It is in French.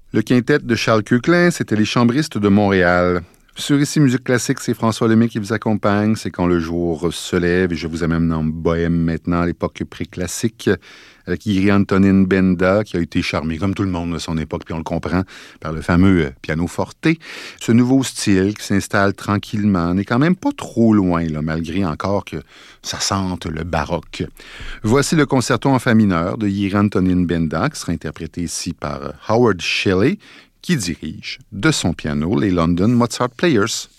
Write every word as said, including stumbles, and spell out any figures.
Le quintet de Charles Coeclin, c'était les Chambristes de Montréal. Sur Ici Musique Classique, c'est François Lemay qui vous accompagne. C'est quand le jour se lève et je vous amène en bohème maintenant à l'époque pré-classique avec Iri Antonin Benda qui a été charmé, comme tout le monde de son époque, puis on le comprend, par le fameux piano forte. Ce nouveau style qui s'installe tranquillement n'est quand même pas trop loin, là, malgré encore que ça sente le baroque. Voici le concerto en fa mineur de Iri Antonin Benda qui sera interprété ici par Howard Shelley, qui dirige de son piano les London Mozart Players.